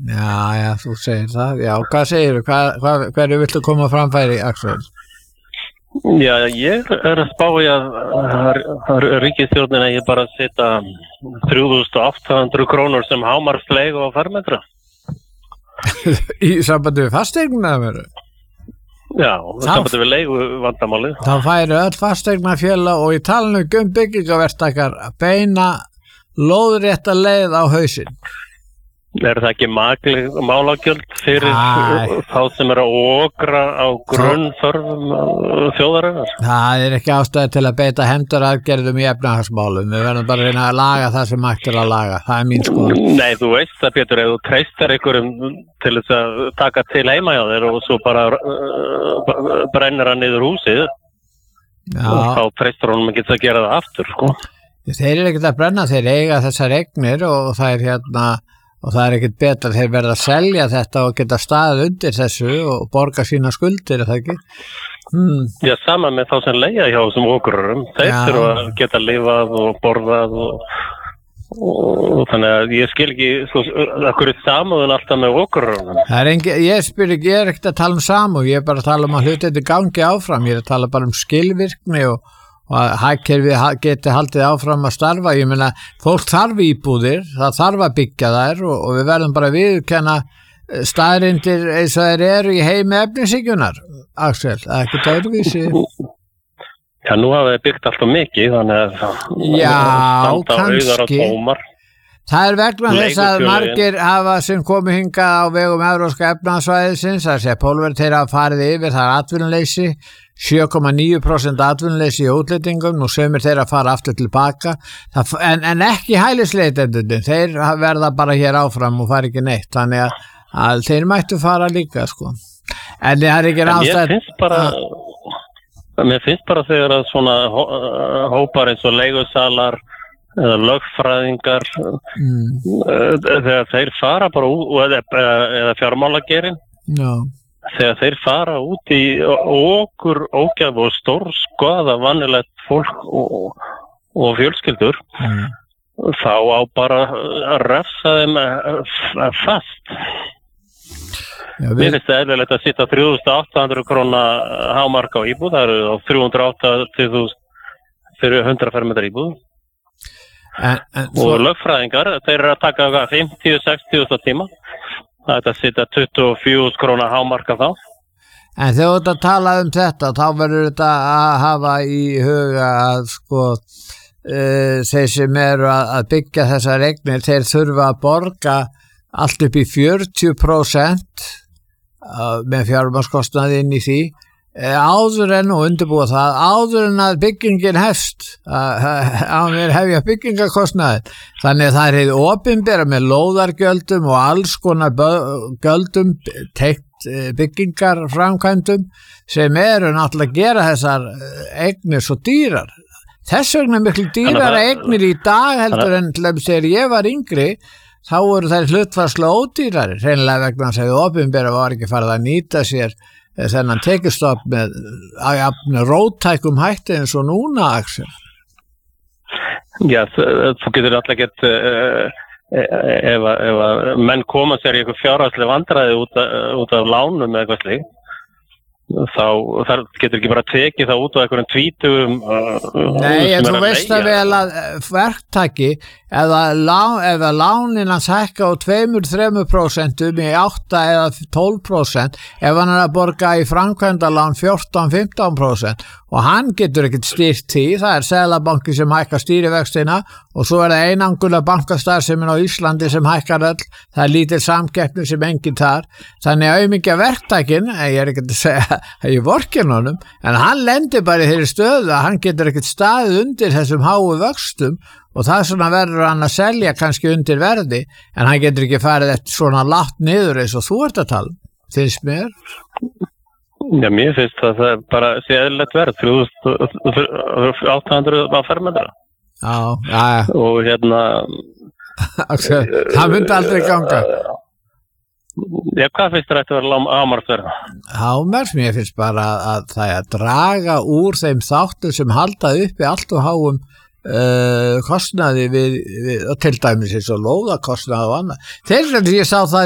Já, þú segir það. Já, hvað segirðu? Hverju viltu koma á framfæri, Axel? Já, ég að spá í að ríkisstjórnin eigi bara að setja 3.800 krónur sem hámarksleigu á fermetra. Í sambandi við fasteignina veru? Já, sambandi við leigu vandamálið. Þá færi öll fasteignafélag og í talinu byggingaverktakar beina lóðrétta leið á hausinn. Er það ekki makleg málagjöld fyrir þá sem að okra á grunnþörfum þjóðarinnar? Það ekki ástæði til að beita hefndaraðgerðum í efnahagsmálum. Við verðum bara að reyna að laga það sem hægt er að laga. Það er mín skoðun. Nei, þú veist það, Pétur, ef þú treystir einhverjum til þess að taka til heima hjá þér og svo bara brennir hann niður húsið, þá treystir honum ekki að gera það aftur, sko. Þeir ekkert að brenna, þeir eiga þessar eignir og það og það ekkert betra, þeir verða að selja þetta og geta staðið undir þessu og borga sína skuldir, er það ekki? Já, sama með þá sem leigja hjá þessum okrurum, þeir þurfa að geta lifað og borðað og þannig að ég skil ekki, okkur er samúðin alltaf með okrurum. Ég er ekkert að tala um samúð, ég er bara að tala um að hlutirnir gangi áfram, ég er að tala bara um skilvirkni og að hagkerfið geti haldið áfram að starfa. Ég meina, fólk þarf íbúðir, það þarf að byggja þær og við verðum bara að viðurkenna staðreyndir eins og þeir eru í heimi efnishyggjunar, Axel, ekkert öðruvísi. Já, nú hafa þeir byggt alltaf mikið, þannig að standa auðar á tómar. Það er vegna þess að margir hafa sem komið hingað á vegum evrópska efnahagssvæðisins, það sé pólverið þeirra að farið yfir, það er atvinnuleysi, 7,9% atvinnuleysi í útlendingum, nú sömur þeir að fara aftur tilbaka, en ekki hælisleitendurnir, þeir verða bara hér áfram og fara ekki neitt, þannig að þeir mættu fara líka, sko. En það er ekki ástæð. Mér finnst bara þegar að svona hópar eins og leigusalar eða lögfræðingar þegar þeir fara bara út eða fjármálagerinn, þegar þeir fara út í ógæfu og stórskoða vannilegt fólk og fjölskyldur, þá á bara að refsa þeim fast. Mér finnst það eðlilegt að sitta 3.800 króna hámark á íbúð, það eru á 380.000 fyrir 100 fermetra íbúð. Og lögfræðingar, þeir eru að taka 50-60.000 tíma. Það setja 24 króna hámarka þá. En þegar þú tala þetta, þá verður þetta að hafa í huga að þeir sem eru að byggja þessar eignir, þeir þurfa að borga allt upp í 40% með fjármagnskostnaði inn í því, áður en og undirbúa það, áður en að byggingin hefst, að hefja byggingakostnaði. Þannig að það er opinbera með lóðargjöldum og alls konar gjöldum tengt byggingarframkvæmdum sem eru náttúrulega að gera þessar eignir svo dýrar. Þess vegna miklu dýrara eignir í dag heldur en þegar ég var yngri, þá voru þær hlutfallslega ódýrari, hreinlega vegna að segja opinbera var ekki farið að nýta sér þennan tekjustopp með róttækum hætti eins og núna, Axel. Já, þú getur alltaf gett ef að menn koma sér í eitthvað fjárhagsleg vandræði út af lánum eða eitthvað slíkt, þá þar getur ekki bara tekið það út á einhverjum tvítugum. Nei, en þú veist það vel að verktaki eða lánin hans hækka á 2-3% í 8 eða 12%, ef hann er að borga í framkvæmdalán 14-15% og hann getur ekkert stýrt því, það er Seðlabanki sem hækkar stýrivextina og svo er það einangulega bankastarfsemin á Íslandi sem hækkar öll, það er lítil samkeppni sem enginn þar, þannig að auðmikið verktakinn, ég er ekkert að segja að ég vorkenni honum, en hann lendir bara í þeirri stöðu að hann getur ekkert staðið undir þessum háu vöxtum og það svona verður hann að selja kannski undir verði, en hann getur ekki farið eftir svona lágt niður eins og þú ert að tala, finnst mér? Já, mér finnst það bara sé eðlilegt verð, 3.800 á fermetra. Já. Og það myndi aldrei ganga. Já, hvað finnst þér ætti að vera hámarksverð? Hámarks, mér finnst bara að það er að draga úr þeim þáttum sem halda uppi allt og háum kostnaði við til dæmis eins og lóðakostnaði og annað. Þegar ég sá það